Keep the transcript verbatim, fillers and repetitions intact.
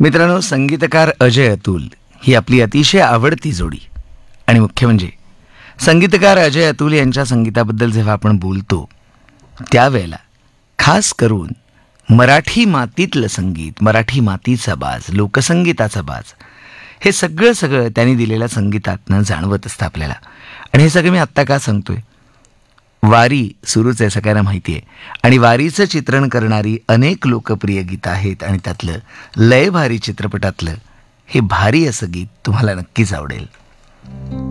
मित्रांनो, संगीतकार अजय अतुल ही आपली अतिशय आवडती जोडी. आणि मुख्य म्हणजे संगीतकार अजय अतुल यांच्या संगीताबद्दल जेव्हा आपण बोलतो त्यावेळेला खास करून मराठी मातीतलं संगीत, मराठी मातीचा बाज, लोकसंगीताचा बाज, हे सगळं सगळं त्यांनी दिलेल्या संगीतातनं जाणवत असतं आपल्याला. आणि हे सगळं मी आत्ता का सांगतोय? वारी सुरूच आहे, सगळ्यांना माहिती आहे. आणि वारीचं चित्रण करणारी अनेक लोकप्रिय गीतं आहेत आणि त्यातलं लय भारी चित्रपटातलं हे भारी असं गीत तुम्हाला नक्कीच आवडेल.